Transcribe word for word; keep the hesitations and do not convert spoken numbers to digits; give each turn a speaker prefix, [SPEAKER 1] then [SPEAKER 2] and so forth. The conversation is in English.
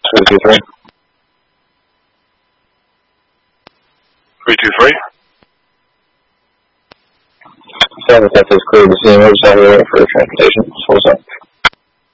[SPEAKER 1] Three two three.
[SPEAKER 2] Three two three.
[SPEAKER 1] Seven Texas cleared the scene. We're just out here waiting for transportation. What's up?